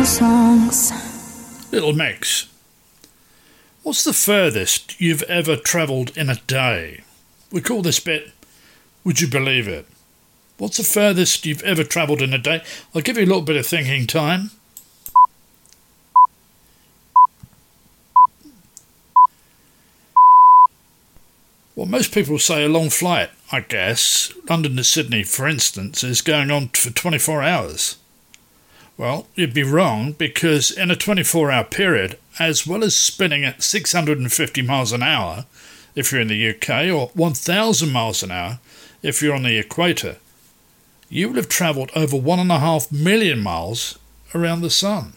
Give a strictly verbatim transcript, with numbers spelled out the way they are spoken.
songs. Little Mix, what's the furthest you've ever travelled in a day? We call this bit, Would You Believe It? What's the furthest you've ever travelled in a day? I'll give you a little bit of thinking time. Well, most people say a long flight, I guess. London to Sydney, for instance, is going on for twenty-four hours. Well, you'd be wrong, because in a twenty-four hour period, as well as spinning at six hundred fifty miles an hour if you're in the U K, or one thousand miles an hour if you're on the equator, you will have travelled over one and a half million miles around the sun.